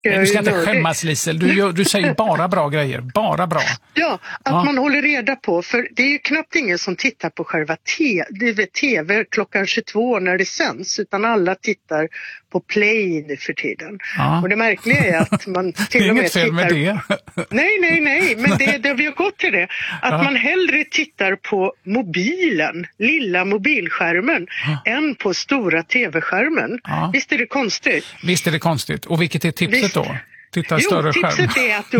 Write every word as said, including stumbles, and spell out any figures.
jag Du ska inte nördig. skämmas, Lisel. Du, gör, du säger bara bra grejer. Bara bra. Ja, att Ja. man håller reda på. För det är ju knappt ingen som tittar på själva te- det är tv klockan tjugotvå när det sänds. Utan alla tittar på play nu för tiden. Ja. Och det märkliga är att man till Det är och med inget fel tittar... med det. Nej, nej, nej. Men det, det vi har gått till det. Att Ja. man hellre tittar på mobilen, lilla mobilskärmen, ja. än på stora tv-skärmen. Ja. Visst är det konstigt? Visst är det konstigt. Och vilket är tipset Visst. då? Titta Jo, större tipset skärm. är att du